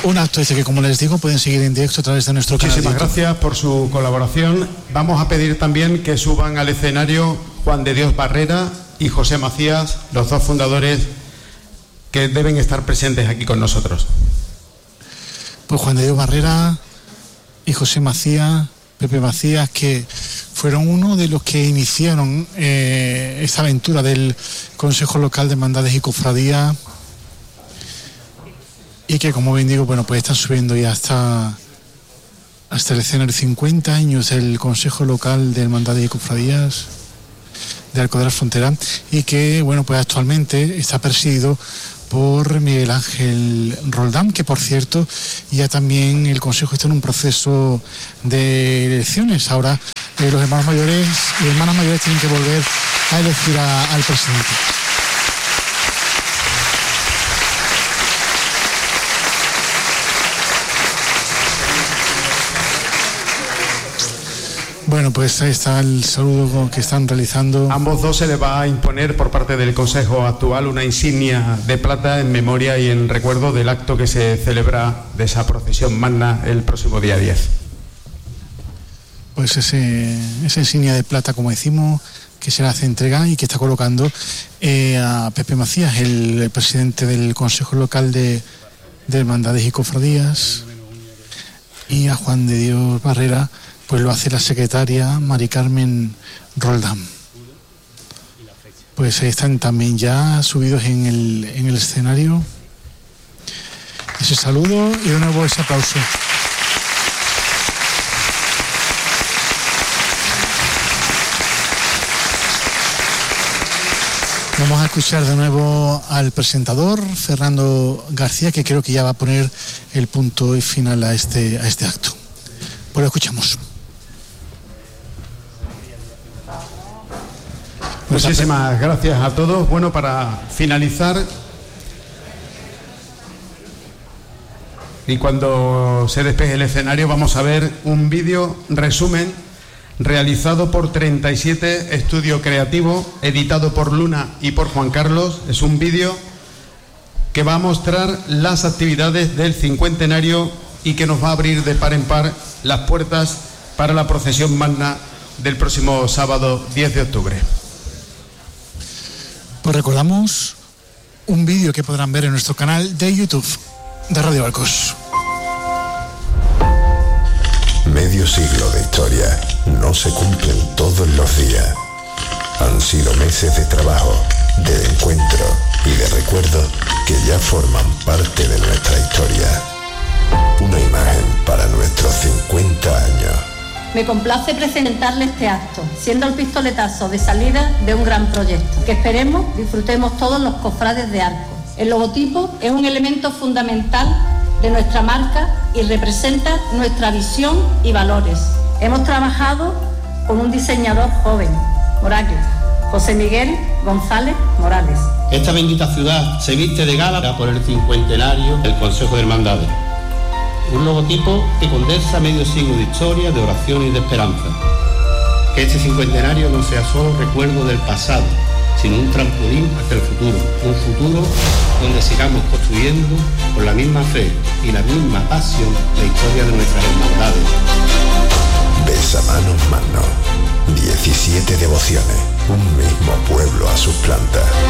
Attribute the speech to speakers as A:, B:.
A: Un acto que, como les digo, pueden seguir en directo a través de nuestro canal.
B: Muchísimas gracias por su colaboración. Vamos a pedir también que suban al escenario Juan de Dios Barrera y José Macías, los dos fundadores que deben estar presentes aquí con nosotros.
A: Pues Juan de Dios Barrera y José Macías, Pepe Macías, que fueron uno de los que iniciaron esta aventura del Consejo Local de Hermandades y Cofradías, y que, como bien digo, bueno, pues están subiendo ya hasta el escenario 50 años del Consejo Local de Hermandades y Cofradías de Arco de la Frontera, y que, bueno, pues actualmente está presidido por Miguel Ángel Roldán, que, por cierto, ya también el Consejo está en un proceso de elecciones. Ahora los hermanos mayores y hermanas mayores tienen que volver a elegir al presidente. Bueno, pues ahí está el saludo que están realizando.
B: Ambos dos se les va a imponer por parte del Consejo actual una insignia de plata en memoria y en recuerdo del acto que se celebra de esa procesión magna el próximo día 10.
A: Pues esa insignia de plata, como decimos, que se le hace entrega y que está colocando a Pepe Macías, el presidente del Consejo Local de Hermandades y Cofradías, y a Juan de Dios Barrera pues lo hace la secretaria Mari Carmen Roldán. Pues ahí están también ya subidos en el escenario. Ese saludo y de nuevo ese aplauso. Vamos a escuchar de nuevo al presentador, Fernando García, que creo que ya va a poner el punto final a este acto. Pues lo escuchamos.
B: Muchísimas gracias a todos. Bueno, para finalizar, y cuando se despeje el escenario, vamos a ver un vídeo resumen realizado por 37 Estudio Creativo, editado por Luna y por Juan Carlos. Es un vídeo que va a mostrar las actividades del cincuentenario y que nos va a abrir de par en par las puertas para la procesión magna del próximo sábado 10 de octubre.
A: Pues recordamos un vídeo que podrán ver en nuestro canal de YouTube de Radio Arcos.
C: Medio siglo de historia no se cumplen todos los días. Han sido meses de trabajo, de encuentro y de recuerdo que ya forman parte de nuestra historia. Una imagen para nuestros 50 años.
D: Me complace presentarle este acto, siendo el pistoletazo de salida de un gran proyecto, que esperemos disfrutemos todos los cofrades de Arcos. El logotipo es un elemento fundamental de nuestra marca y representa nuestra visión y valores. Hemos trabajado con un diseñador joven, Morales, José Miguel González Morales.
E: Esta bendita ciudad se viste de gala por el cincuentenario del Consejo de Hermandades. Un logotipo que condensa medio siglo de historia, de oración y de esperanza. Que este cincuentenario no sea solo recuerdo del pasado, sino un trampolín hacia el futuro. Un futuro donde sigamos construyendo con la misma fe y la misma pasión la historia de nuestras hermandades.
C: Besamanos Magno, 17 devociones, un mismo pueblo a sus plantas.